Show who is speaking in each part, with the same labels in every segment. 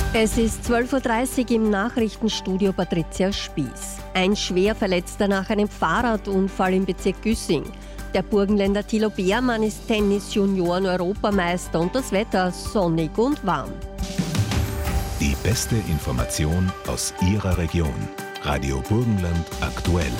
Speaker 1: Es ist 12:30 Uhr im Nachrichtenstudio Patricia Spieß. Ein Schwerverletzter nach einem Fahrradunfall im Bezirk Güssing. Der Burgenländer Thilo Beermann ist Tennis-Junioren-Europameister und das Wetter sonnig und warm.
Speaker 2: Die beste Information aus Ihrer Region. Radio Burgenland aktuell.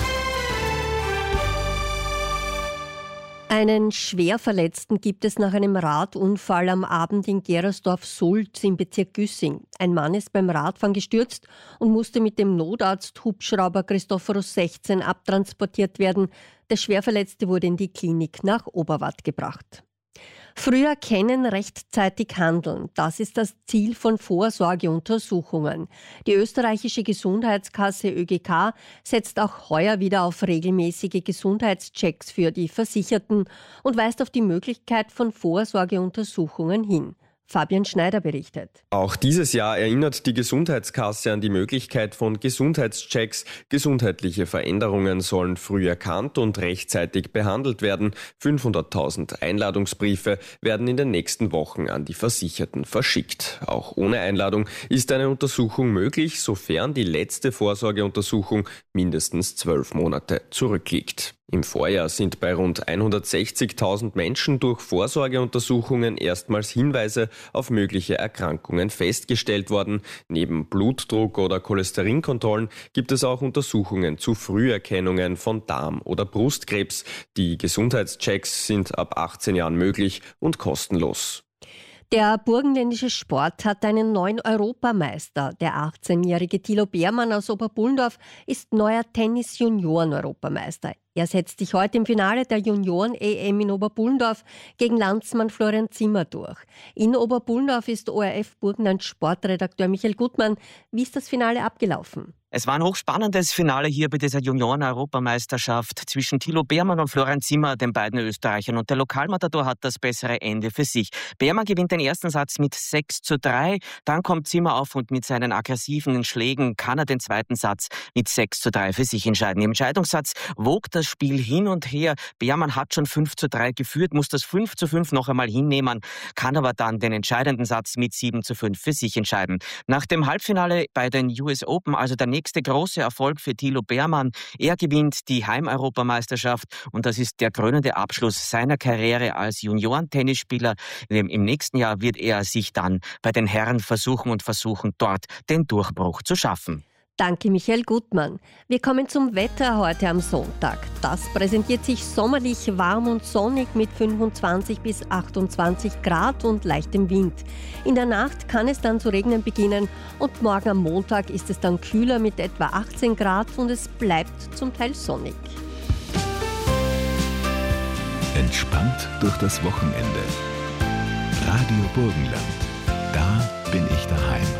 Speaker 1: Einen Schwerverletzten gibt es nach einem Radunfall am Abend in Gerersdorf-Sulz im Bezirk Güssing. Ein Mann ist beim Radfahren gestürzt und musste mit dem Notarzt-Hubschrauber Christophorus 16 abtransportiert werden. Der Schwerverletzte wurde in die Klinik nach Oberwart gebracht. Früh erkennen, rechtzeitig handeln. Das ist das Ziel von Vorsorgeuntersuchungen. Die österreichische Gesundheitskasse ÖGK setzt auch heuer wieder auf regelmäßige Gesundheitschecks für die Versicherten und weist auf die Möglichkeit von Vorsorgeuntersuchungen hin. Fabian Schneider berichtet.
Speaker 3: Auch dieses Jahr erinnert die Gesundheitskasse an die Möglichkeit von Gesundheitschecks. Gesundheitliche Veränderungen sollen früh erkannt und rechtzeitig behandelt werden. 500.000 Einladungsbriefe werden in den nächsten Wochen an die Versicherten verschickt. Auch ohne Einladung ist eine Untersuchung möglich, sofern die letzte Vorsorgeuntersuchung mindestens 12 Monate zurückliegt. Im Vorjahr sind bei rund 160.000 Menschen durch Vorsorgeuntersuchungen erstmals Hinweise auf mögliche Erkrankungen festgestellt worden. Neben Blutdruck- oder Cholesterinkontrollen gibt es auch Untersuchungen zu Früherkennungen von Darm- oder Brustkrebs. Die Gesundheitschecks sind ab 18 Jahren möglich und kostenlos.
Speaker 1: Der burgenländische Sport hat einen neuen Europameister. Der 18-jährige Thilo Beermann aus Oberbullendorf ist neuer Tennis-Junioren-Europameister. Er setzt sich heute im Finale der Junioren-EM in Oberbullendorf gegen Landsmann Florian Zimmer durch. In Oberbullendorf ist ORF Burgenland Sportredakteur Michael Gutmann. Wie ist das Finale abgelaufen?
Speaker 4: Es war ein hochspannendes Finale hier bei dieser Junioren-Europameisterschaft zwischen Thilo Beermann und Florian Zimmer, den beiden Österreichern. Und der Lokalmatador hat das bessere Ende für sich. Beermann gewinnt den ersten Satz mit 6:3. Dann kommt Zimmer auf und mit seinen aggressiven Schlägen kann er den zweiten Satz mit 6:3 für sich entscheiden. Im Entscheidungssatz wog das Spiel hin und her. Beermann hat schon 5:3 geführt, muss das 5:5 noch einmal hinnehmen, kann aber dann den entscheidenden Satz mit 7:5 für sich entscheiden. Nach dem Halbfinale bei den US Open, also der nächste große Erfolg für Thilo Beermann. Er gewinnt die Heimeuropameisterschaft und das ist der krönende Abschluss seiner Karriere als Juniorentennisspieler. Im nächsten Jahr wird er sich dann bei den Herren versuchen, dort den Durchbruch zu schaffen.
Speaker 1: Danke, Michael Gutmann. Wir kommen zum Wetter heute am Sonntag. Das präsentiert sich sommerlich warm und sonnig mit 25 bis 28 Grad und leichtem Wind. In der Nacht kann es dann zu regnen beginnen und morgen am Montag ist es dann kühler mit etwa 18 Grad und es bleibt zum Teil sonnig.
Speaker 2: Entspannt durch das Wochenende. Radio Burgenland. Da bin ich daheim.